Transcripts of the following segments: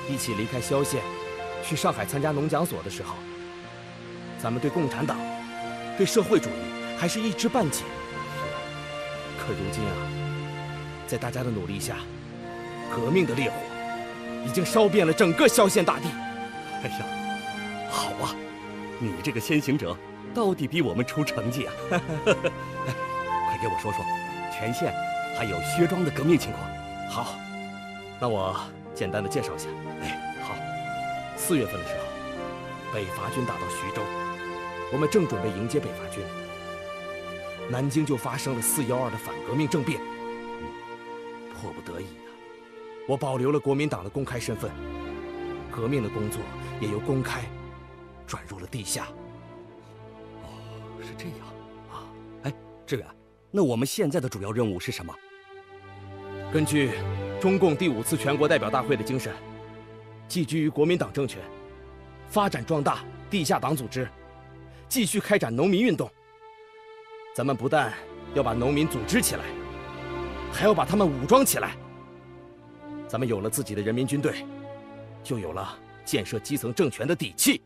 一起离开萧县，去上海参加农讲所的时候，咱们对共产党、对社会主义还是一知半解。可如今啊，在大家的努力下，革命的烈火已经烧遍了整个萧县大地。 哎呀，好啊，你这个先行者到底比我们出成绩啊！快给我说说全县还有薛庄的革命情况。 好，那我简单的介绍一下。好，4月份的时候，北伐军打到徐州，我们正准备迎接北伐军，南京就发生了4·12的反革命政变。迫不得已啊，我保留了国民党的公开身份，革命的工作也由公开转入了地下。 哦，是这样啊。哎，志远，那我们现在的主要任务是什么？ 根据中共第5次全国代表大会的精神，寄居于国民党政权，发展壮大地下党组织，继续开展农民运动。咱们不但要把农民组织起来，还要把他们武装起来。咱们有了自己的人民军队，就有了建设基层政权的底气。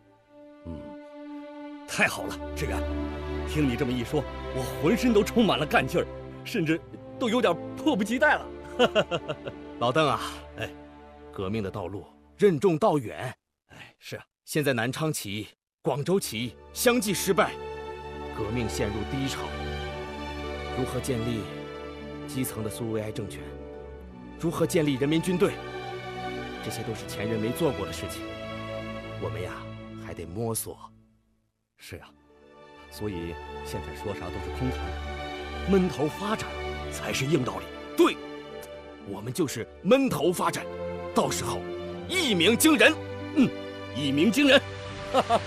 太好了，志远，听你这么一说，我浑身都充满了干劲儿，甚至都有点迫不及待了。 老邓啊，革命的道路任重道远。 是啊， 现在南昌起义、广州起义相继失败，革命陷入低潮。如何建立基层的苏维埃政权？如何建立人民军队？这些都是前人没做过的事情，我们呀还得摸索。 是啊，所以现在说啥都是空谈，闷头发展才是硬道理。 对，我们就是闷头发展，到时候一鸣惊人。 一鸣惊人。